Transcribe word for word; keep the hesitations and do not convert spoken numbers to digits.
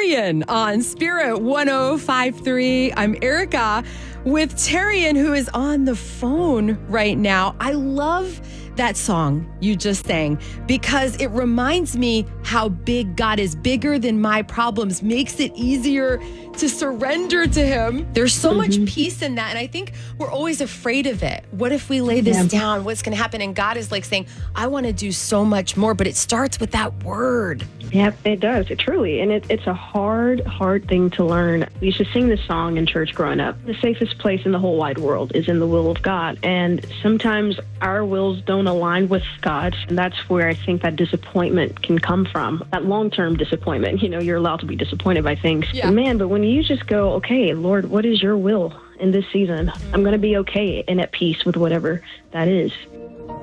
Tarian on Spirit one oh five point three. I'm Erica with Tarian, who is on the phone right now. I love that song you just sang because it reminds me how big God is, bigger than my problems, makes it easier to surrender to him. There's so mm-hmm. much peace in that. And I think we're always afraid of it. What if we lay this yeah. down? What's going to happen? And God is like saying, I want to do so much more, but it starts with that word. Yep, it does. It truly. And it, it's a hard, hard thing to learn. We used to sing this song in church growing up. The safest place in the whole wide world is in the will of God. And sometimes our wills don't align with God's. And that's where I think that disappointment can come from. That long-term disappointment. You know, you're allowed to be disappointed by things. Yeah. But man, but when you just go, okay, Lord, what is your will in this season? I'm going to be okay and at peace with whatever that is.